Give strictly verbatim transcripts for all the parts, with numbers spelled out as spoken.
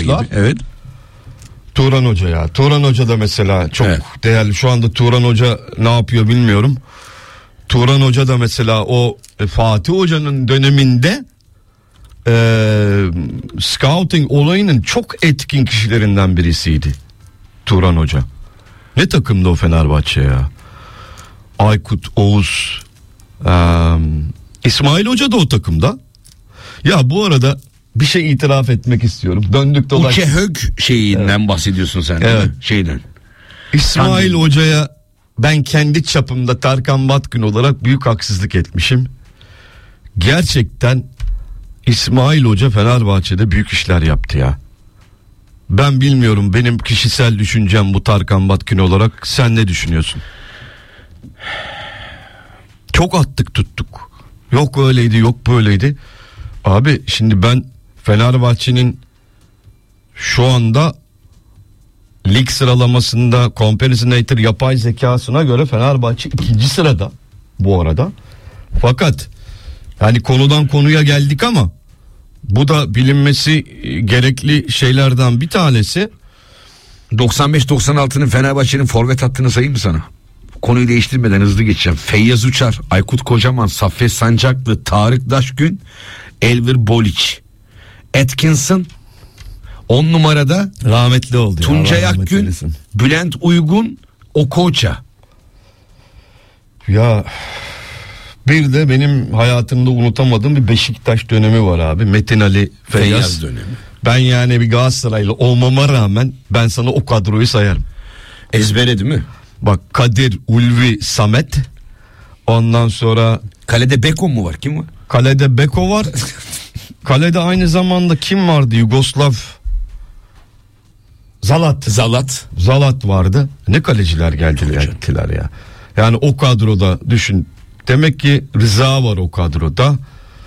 gibi. Evet. Turan Hoca ya. Turan Hoca da mesela çok evet. değerli. Şu anda Turan Hoca ne yapıyor bilmiyorum. Turan Hoca da mesela o Fatih Hoca'nın döneminde e, scouting olayının çok etkin kişilerinden birisiydi. Turan Hoca. Ne takımdı o Fenerbahçe ya? Aykut, Oğuz, e, İsmail Hoca da o takımda. Ya bu arada bir şey itiraf etmek istiyorum. Döndük dolaştık. Uçehög şeyinden evet. bahsediyorsun sen. Evet. Şeyden. İsmail Anladım. Hoca'ya ben kendi çapımda Tarkan Batgün olarak büyük haksızlık etmişim. Gerçekten İsmail Hoca Fenerbahçe'de büyük işler yaptı ya. Ben bilmiyorum, benim kişisel düşüncem bu Tarkan Batgün olarak. Sen ne düşünüyorsun? Çok attık tuttuk. Yok öyleydi, yok böyleydi. Abi şimdi ben Fenerbahçe'nin şu anda lig sıralamasında Comparison yapay zekasına göre Fenerbahçe ikinci sırada bu arada. Fakat yani konudan konuya geldik ama bu da bilinmesi gerekli şeylerden bir tanesi. doksan beş doksan altının Fenerbahçe'nin forvet hattını sayayım mı sana? Konuyu değiştirmeden hızlı geçeceğim. Feyyaz Uçar, Aykut Kocaman, Saffet Sancaklı, Tarık Daşgün, Elvir Boliç, Atkinson, on numarada rahmetli oldu. Tuncay Akgün, Bülent Uygun, Okocha. Ya bir de benim hayatımda unutamadığım bir Beşiktaş dönemi var abi. Metin Ali, Feyyaz, Feyyaz dönemi. Ben yani bir Galatasaraylı olmama rağmen ben sana o kadroyu sayarım. Ezbere değil mi? Bak, Kadir, Ulvi, Samet. Ondan sonra kalede Beko mu var? Kim var? Kalede Beko var. Kalede aynı zamanda kim vardı? Yugoslav Zalat. Zalat. Zalat vardı. Ne kaleciler geldiler gittiler ya. Yani o kadroda düşün. Demek ki Rıza var o kadroda.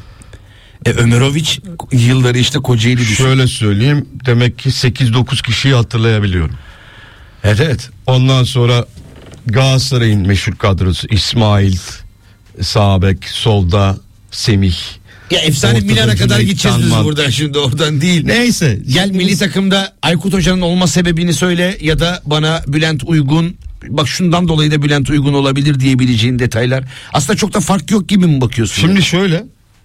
E Ömeroviç yılları işte Kocaeli düşün. Şöyle söyleyeyim. Demek ki sekiz dokuz kişiyi hatırlayabiliyorum. Evet evet. Ondan sonra Galatasaray'ın meşhur kadrosu İsmail, sağ bek, solda Semih. Ya efsane Milan'a kadar gideceğiz biz buradan, şimdi oradan değil. Neyse. Gel milli takımda Aykut Hoca'nın olma sebebini söyle ya da bana Bülent Uygun, bak şundan dolayı da Bülent Uygun olabilir diyebileceğin detaylar. Aslında çok da fark yok gibi mi bakıyorsun? Şimdi ya? Şöyle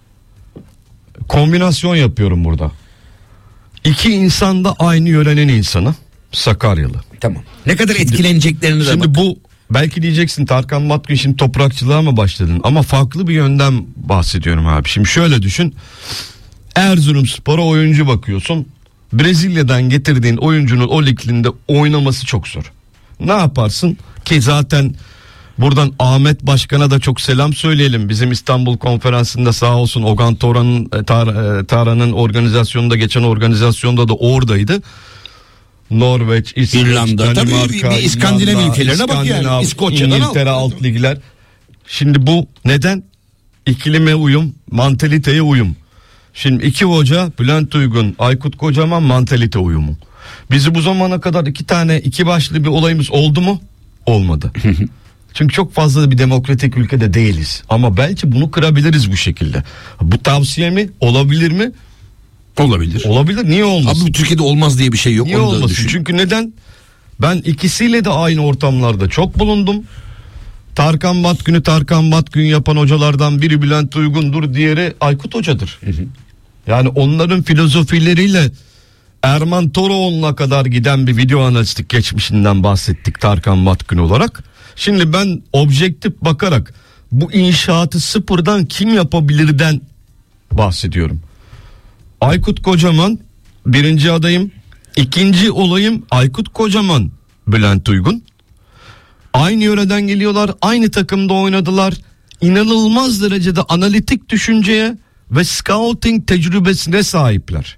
kombinasyon yapıyorum burada. İki insan da aynı yörenin insanı. Sakaryalı. Tamam. Ne kadar şimdi, etkileneceklerini de şimdi bak. Bu belki diyeceksin Tarkan Batgün şimdi toprakçılığa mı başladın? Ama farklı bir yönden bahsediyorum abi. Şimdi şöyle düşün. Erzurumspor'a oyuncu bakıyorsun. Brezilya'dan getirdiğin oyuncunun o liginde oynaması çok zor. Ne yaparsın? Ki zaten buradan Ahmet Başkan'a da çok selam söyleyelim. Bizim İstanbul konferansında sağ olsun Ogan Toran'ın Tar- Tara'nın organizasyonunda, geçen organizasyonda da oradaydı. Norveç, İsveç, İrlanda, Danimarka, tabii bir, bir İskandinav ülkelerine bak yani. İskoçya'dan İngiltere al. alt ligler. Şimdi bu neden? İklime uyum, mantaliteye uyum. Şimdi iki hoca, Bülent Uygun, Aykut Kocaman, mantalite uyumu. Bizi bu zamana kadar iki tane iki başlı bir olayımız oldu mu? Olmadı. Çünkü çok fazla bir demokratik ülkede değiliz. Ama belki bunu kırabiliriz bu şekilde. Bu tavsiye mi? Olabilir mi? Olabilir. Olabilir. Niye olmasın? Abi Türkiye'de olmaz diye bir şey yok. Niye olmasın? Çünkü neden? Ben ikisiyle de aynı ortamlarda çok bulundum. Tarkan Batgün'ü Tarkan Batgün yapan hocalardan biri Bülent Uygun'dur, diğeri Aykut Hoca'dır. Hı hı. Yani onların filozofileriyle Erman Toroğlu'na kadar giden bir video analistik geçmişinden bahsettik Tarkan Batgün olarak. Şimdi ben objektif bakarak bu inşaatı sıfırdan kim yapabilirden bahsediyorum. Aykut Kocaman birinci adayım. İkinci olayım Aykut Kocaman, Bülent Uygun. Aynı yöreden geliyorlar, aynı takımda oynadılar. İnanılmaz derecede analitik düşünceye ve scouting tecrübesine sahipler.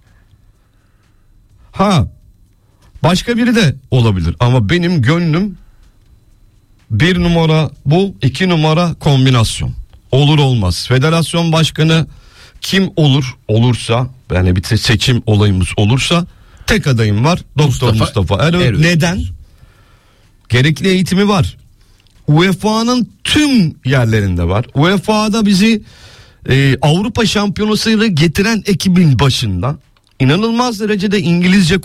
Ha, başka biri de olabilir ama benim gönlüm bir numara bu, iki numara kombinasyon. Olur olmaz. Federasyon başkanı kim olur olursa, yani bir seçim olayımız olursa tek adayım var, Doktor Mustafa, Mustafa Erol. Erol. Neden? Gerekli eğitimi var. U E F A'nın tüm yerlerinde var. U E F A'da bizi e, Avrupa Şampiyonası'yla getiren ekibin başında inanılmaz derecede İngilizce